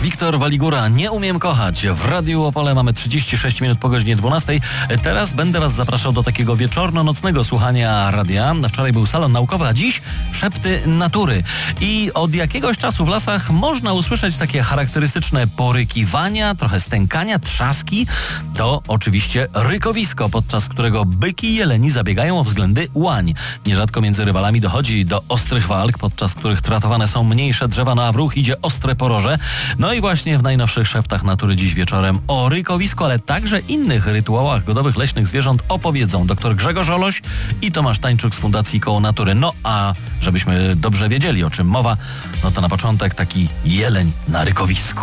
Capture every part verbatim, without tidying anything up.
Wiktor Waligura, Nie umiem kochać. W Radiu Opole mamy trzydzieści sześć minut po godzinie dwunastej. Teraz będę was zapraszał do takiego wieczorno-nocnego słuchania radia. Wczoraj był salon naukowy, a dziś szepty natury. I od jakiegoś czasu w lasach można usłyszeć takie charakterystyczne porykiwania, trochę stękania, trzaski. To oczywiście rykowisko, podczas którego byki i jeleni zabiegają o względy łań. Nierzadko między rywalami dochodzi do ostrych walk, podczas których tratowane są mniejsze drzewa, no a w ruch idzie ostre poroże. No i właśnie w najnowszych szeptach natury dziś wieczorem o rykowisku, ale także innych rytuałach godowych leśnych zwierząt opowiedzą dr Grzegorz Oloś i Tomasz Tańczuk z Fundacji Koło Natury. No a żebyśmy dobrze wiedzieli, o czym mowa, no to na początek taki jeleń na rykowisku.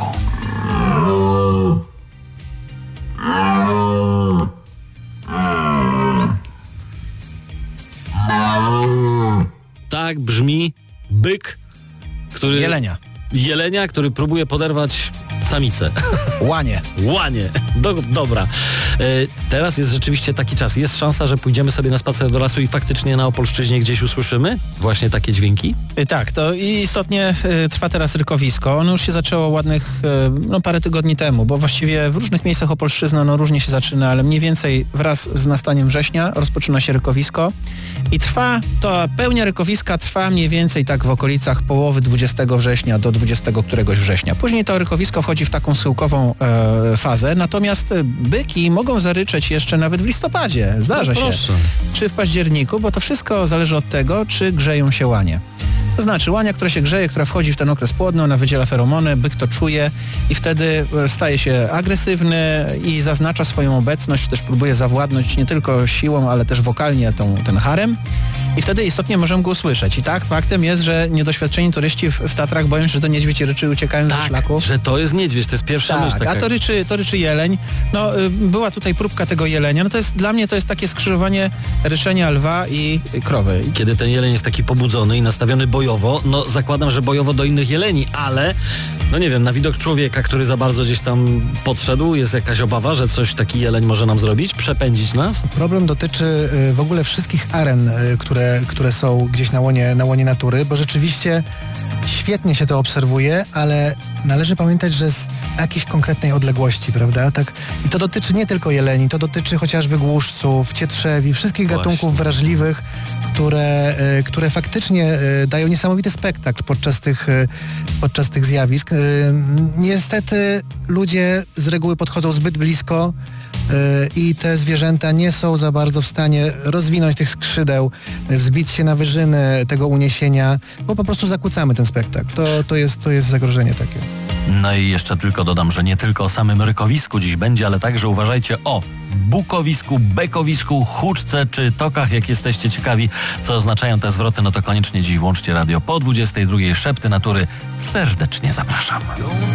Tak brzmi byk, który... Jelenia. Jelenia, który próbuje poderwać samicę. Łanie. Łanie. Do, dobra. E, teraz jest rzeczywiście taki czas. Jest szansa, że pójdziemy sobie na spacer do lasu i faktycznie na Opolszczyźnie gdzieś usłyszymy właśnie takie dźwięki? Y, tak, to istotnie y, trwa teraz rykowisko. Ono już się zaczęło ładnych y, no, parę tygodni temu, bo właściwie w różnych miejscach Opolszczyzny ono różnie się zaczyna, ale mniej więcej wraz z nastaniem września rozpoczyna się rykowisko i trwa, to pełnia rykowiska trwa mniej więcej tak w okolicach połowy dwudziestego września do dwudziestego któregoś września. Później to rykowisko wchodzi w taką schyłkową e, fazę, natomiast byki mogą zaryczeć jeszcze nawet w listopadzie. Zdarza no się. Czy w październiku, bo to wszystko zależy od tego, czy grzeją się łanie. To znaczy łania, która się grzeje, która wchodzi w ten okres płodny, ona wydziela feromony, byk to czuje i wtedy staje się agresywny i zaznacza swoją obecność, też próbuje zawładnąć nie tylko siłą, ale też wokalnie tą, ten harem i wtedy istotnie możemy go usłyszeć. I tak, faktem jest, że niedoświadczeni turyści w, w Tatrach boją się, że to niedźwiedź ryczy, uciekają tak, ze szlaku. że to jest niedźwiedź, to jest pierwsza tak, myśl taka. A to ryczy, to ryczy jeleń. No, y, była tutaj próbka tego jelenia. No to jest, dla mnie to jest takie skrzyżowanie ryczenia lwa i krowy. Kiedy ten jeleń jest taki pobudzony i nastawiony bojowo, no zakładam, że bojowo do innych jeleni, ale no nie wiem, na widok człowieka, który za bardzo gdzieś tam podszedł, jest jakaś obawa, że coś taki jeleń może nam zrobić, przepędzić nas? Problem dotyczy w ogóle wszystkich aren, które, które są gdzieś na łonie, na łonie natury, bo rzeczywiście świetnie się to obserwuje, ale należy pamiętać, że z jakiejś konkretnej odległości, prawda? Tak? I to dotyczy nie tylko jeleni, to dotyczy chociażby głuszców, cietrzewi, wszystkich Właśnie. gatunków wrażliwych, które, które faktycznie dają niesamowity spektakl podczas tych, podczas tych zjawisk. Niestety ludzie z reguły podchodzą zbyt blisko i te zwierzęta nie są za bardzo w stanie rozwinąć tych skrzydeł, wzbić się na wyżyny tego uniesienia, bo po prostu zakłócamy ten spektakl. To, to, jest, to jest zagrożenie takie. No i jeszcze tylko dodam, że nie tylko o samym rykowisku dziś będzie, ale także uważajcie o bukowisku, bekowisku, huczce czy tokach. Jak jesteście ciekawi, co oznaczają te zwroty, no to koniecznie dziś włączcie radio po dwudziestej drugiej. Szepty natury serdecznie zapraszam.